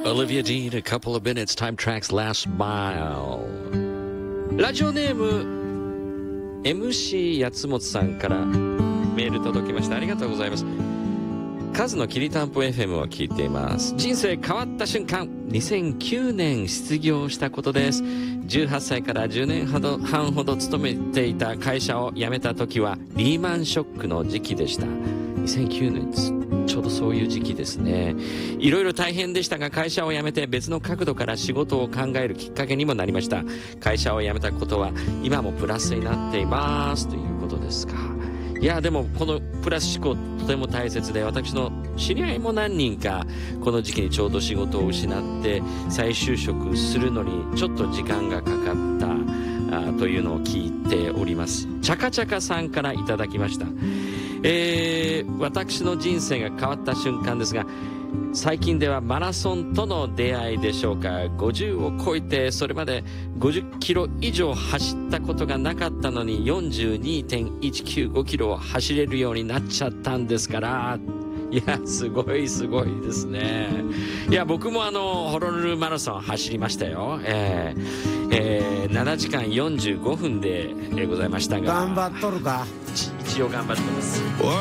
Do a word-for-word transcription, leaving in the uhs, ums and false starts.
Olivia Dean, a couple of minutes, time tracks Last Mile。 ラジオネーム エムシー やつもつさんからメール届きました。ありがとうございます。カズのきりたんぽ エフエム を聞いています。人生変わった瞬間、にせんきゅうねん失業したことです。じゅうはっさいからじゅうねんはんほど勤めていた会社を辞めた時はリーマンショックの時期でした。にせんきゅうねん、ちょうどそういう時期ですね。いろいろ大変でしたが、会社を辞めて別の角度から仕事を考えるきっかけにもなりました。会社を辞めたことは今もプラスになっていますということですか。いや、でもこのプラス思考とても大切で、私の知り合いも何人かこの時期にちょうど仕事を失って再就職するのにちょっと時間がかかったというのを聞いております。チャカチャカさんからいただきました。えー、私の人生が変わった瞬間ですが、最近ではマラソンとの出会いでしょうか。ごじゅうを超えてそれまでごじゅっキロ以上走ったことがなかったのに よんじゅうにてんいちきゅうご キロを走れるようになっちゃったんですから。いや、すごいすごいですね。いや、僕もあのホノルルマラソン走りましたよ。えーえー、ななじかんよんじゅうごふんでございましたが、 頑張っとるか。 一応頑張ってます。